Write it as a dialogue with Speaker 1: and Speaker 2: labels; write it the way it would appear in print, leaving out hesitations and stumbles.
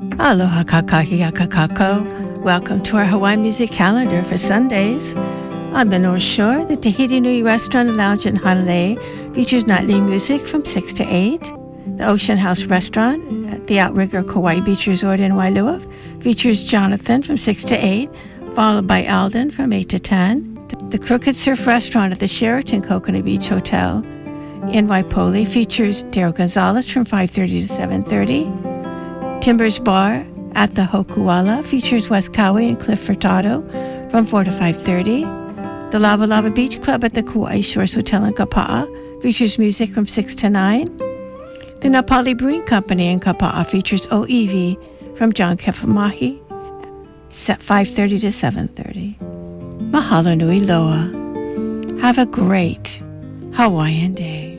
Speaker 1: Aloha kakahi kakako. Welcome to our Hawaiian music calendar for Sundays. On the North Shore, the Tahiti Nui Restaurant and Lounge in Hanalei features nightly music from 6 to 8. The Ocean House Restaurant at the Outrigger Kauai Beach Resort in Wailua features Jonathan from 6 to 8, followed by Alden from 8 to 10. The Crooked Surf Restaurant at the Sheraton Coconut Beach Hotel in Waipoli features Daryl Gonzalez from 5:30 to 7:30. Timbers Bar at the Hokuala features Wes Cowie and Cliff Furtado from 4 to 5:30. The Lava Lava Beach Club at the Kauai Shores Hotel in Kapa'a features music from 6 to 9. The Napali Brewing Company in Kapa'a features OEV from John Kefamahi at 5:30 to 7:30. Mahalo nui loa. Have a great Hawaiian day.